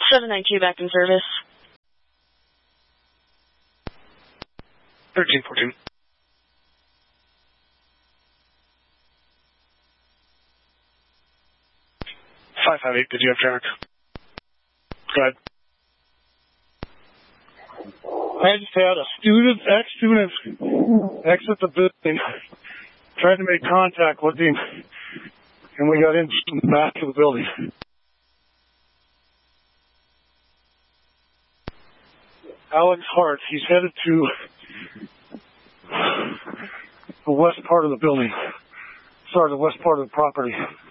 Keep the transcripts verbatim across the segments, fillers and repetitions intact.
seven nine two back in service. thirteen fourteen. five five eight, did you have traffic? Go ahead. I just had a student, ex-student, exit the building, tried to make contact with him, and we got in the back of the building. Alex Hart, he's headed to the west part of the building. Sorry, the west part of the property.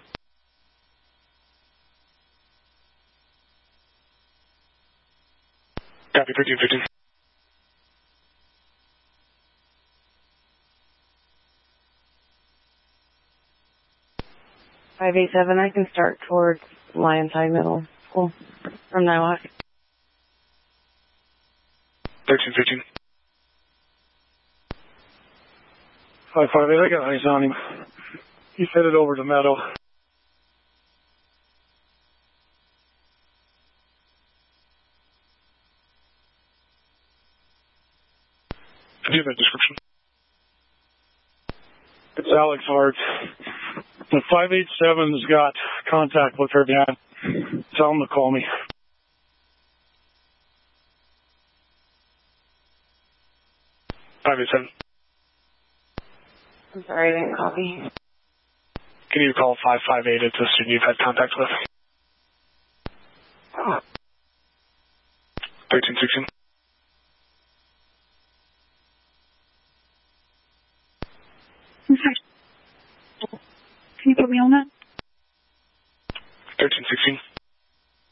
Copy, thirteen fifteen. five eight seven, I can start towards Lionside Middle School from Niwot. thirteen fifteen. five five eight, I got eyes on him. He's headed over to Meadow. Do you have a description? It's Alex Hart. The five eight seven's got contact with her dad. Tell him to call me. five eight seven. I'm sorry, I didn't copy. Can you call five five eight? It's a student you've had contact with. thirteen sixteen. I'm sorry. Can you put me on that?